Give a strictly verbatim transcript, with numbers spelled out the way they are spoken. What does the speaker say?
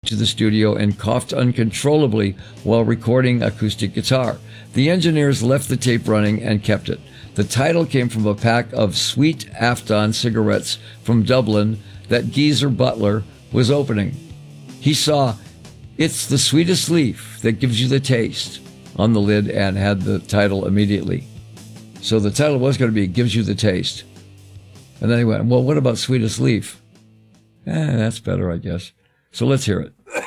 to the studio and coughed uncontrollably while recording acoustic guitar. The engineers left the tape running and kept it. The title came from a pack of Sweet Afton cigarettes from Dublin that Geezer Butler was opening. He saw, "It's the sweetest leaf that gives you the taste" on the lid and had the title immediately. So the title was going to be "Gives You the Taste." And then he went, "Well, what about Sweetest Leaf?" Eh, that's better, I guess. So let's hear it.